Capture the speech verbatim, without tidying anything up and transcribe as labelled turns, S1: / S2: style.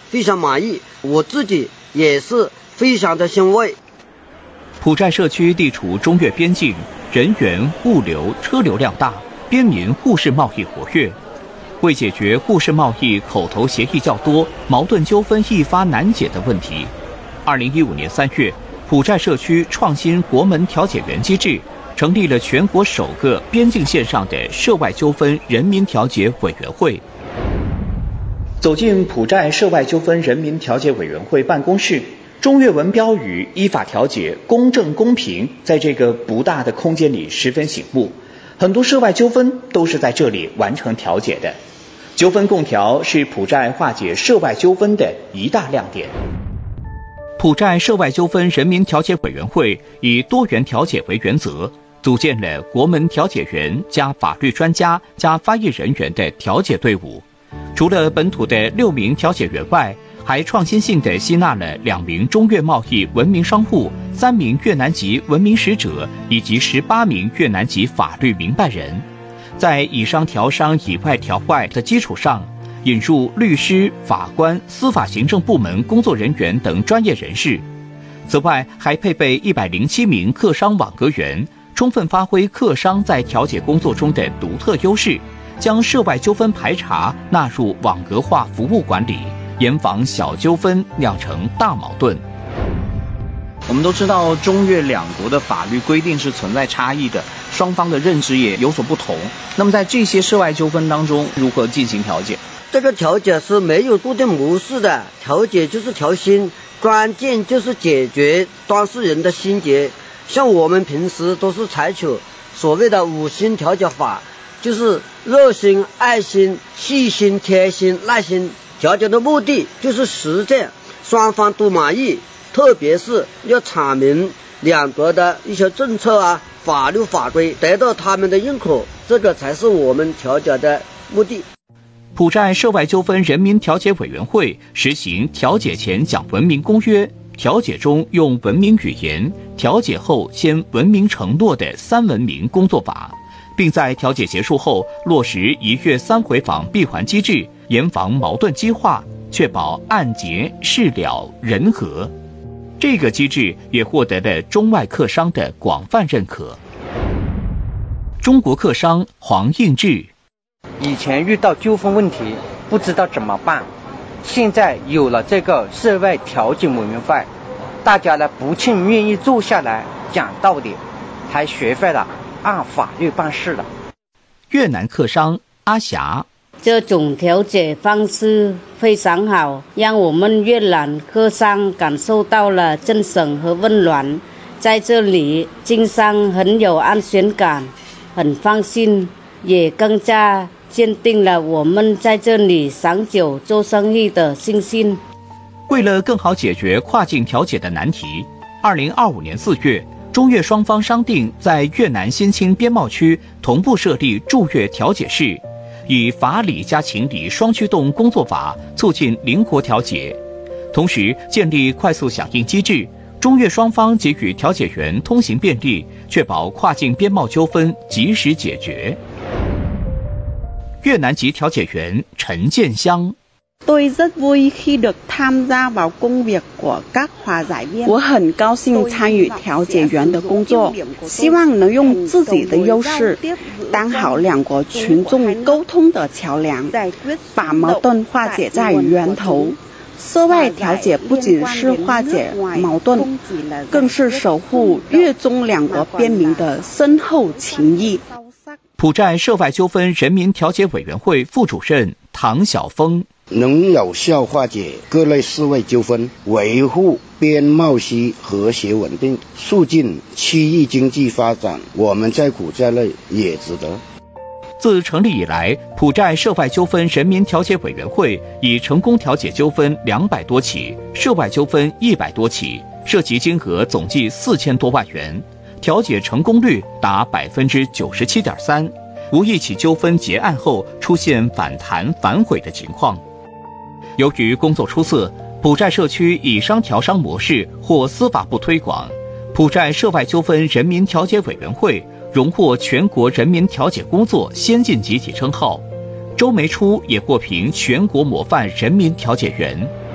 S1: 非常满意，我自己也是非常的欣慰。
S2: 埔寨社区地处中越边境，人员、物流、车流量大，边民互市贸易活跃。为解决互市贸易口头协议较多、矛盾纠纷易发难解的问题，二零一五年三月，埔寨社区创新国门调解员机制，成立了全国首个边境线上的涉外纠纷人民调解委员会。走进埔寨涉外纠纷人民调解委员会办公室，中越文标语“依法调解，公正公平”在这个不大的空间里十分醒目。很多涉外纠纷都是在这里完成调解的。纠纷共调是埔寨化解涉外纠纷的一大亮点。埔寨涉外纠纷人民调解委员会以多元调解为原则，组建了国门调解员加法律专家加翻译人员的调解队伍。除了本土的六名调解员外，还创新性地吸纳了两名中越贸易文明商户、三名越南籍文明使者以及十八名越南籍法律明白人。在以商调商、以外调外的基础上，引入律师、法官、司法行政部门工作人员等专业人士。此外，还配备一百零七名客商网格员，充分发挥客商在调解工作中的独特优势，将涉外纠纷排查纳入网格化服务管理，严防小纠纷酿成大矛盾。
S3: 我们都知道，中越两国的法律规定是存在差异的，双方的认知也有所不同。那么在这些涉外纠纷当中，如何进行调解？
S1: 这个调解是没有固定模式的，调解就是调心，关键就是解决当事人的心结。像我们平时都是采取所谓的五心调解法，就是热心、爱心、细心、贴心、耐心。调解的目的就是实践双方都满意，特别是要阐明两国的一些政策啊、法律法规得到他们的认可，这个才是我们调解的目的。
S2: 埔寨涉外纠纷人民调解委员会实行调解前讲文明公约，调解中用文明语言，调解后先文明承诺的三文明工作法，并在调解结束后落实一月三回访闭环机制，严防矛盾激化，确保案结事了人和。这个机制也获得了中外客商的广泛认可。中国客商黄应志：
S4: 以前遇到纠纷问题不知道怎么办，现在有了这个涉外调解委员会，大家呢不仅愿意坐下来讲道理，还学会了按法律办事了。
S2: 越南客商阿霞：
S5: 这种调解方式非常好，让我们越南客商感受到了真诚和温暖，在这里经商很有安全感，很放心，也更加坚定了我们在这里长久做生意的信心。
S2: 为了更好解决跨境调解的难题，二零二五年四月，中越双方商定在越南新清边贸区同步设立驻越调解室，以法理加情理双驱动工作法促进灵活调解，同时建立快速响应机制，中越双方给予调解员通行便利，确保跨境边贸纠纷及時解決。越南籍調解員陳建香：
S6: Tôi rất vui khi được tham gia vào công việc của các hòa giải viên。我很高兴参与调解员的工作，希望能用自己的优势当好两国群众沟通的桥梁，把矛盾化解在源头。涉外调解不仅是化解矛盾，更是守护越中两国边民的深厚情谊。
S2: 埔寨涉外纠纷人民调解委员会副主任唐晓峰：
S7: 能有效化解各类涉外纠纷，维护边贸区和谐稳定，促进区域经济发展，我们在苦在内也值得。
S2: 自成立以来，埔寨涉外纠纷人民调解委员会已成功调解纠纷两百多起，涉外纠纷一百多起，涉及金额总计四千多万元，调解成功率达百分之九十七点三，无一起纠纷结案后出现反弹反悔的情况。由于工作出色，埔寨社区以商调商模式获司法部推广，埔寨涉外纠纷人民调解委员会荣获全国人民调解工作先进集体称号，周梅初也获评全国模范人民调解员。